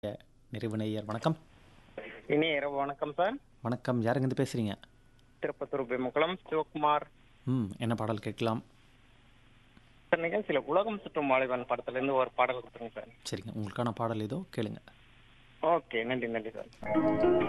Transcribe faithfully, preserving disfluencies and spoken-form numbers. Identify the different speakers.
Speaker 1: நிறைவு நேயர் வணக்கம்.
Speaker 2: இனிய இரவு வணக்கம் சார்.
Speaker 1: வணக்கம். யாருங்கேருந்து பேசுறீங்க?
Speaker 2: திருப்பத்தூர் பெமுக்குளம் சிவகுமார்.
Speaker 1: ம். என்ன பாடல் கேட்கலாம்?
Speaker 2: சார் நிகழ்ச்சியில் உலகம் சுற்றும் வாலிபன் படத்துலேருந்து ஒரு பாடல் கொடுத்துருங்க சார்.
Speaker 1: சரிங்க. உங்களுக்கான பாடல் ஏதோ கேளுங்க.
Speaker 2: ஓகே, நன்றி நன்றி சார்.